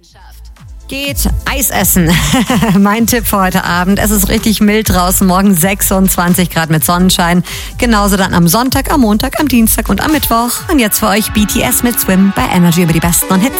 Geht Eis essen. Mein Tipp für heute Abend. Es ist richtig mild draußen. Morgen 26 Grad mit Sonnenschein. Genauso dann am Sonntag, am Montag, am Dienstag und am Mittwoch. Und jetzt für euch BTS mit Swim bei Energy über die besten Hits.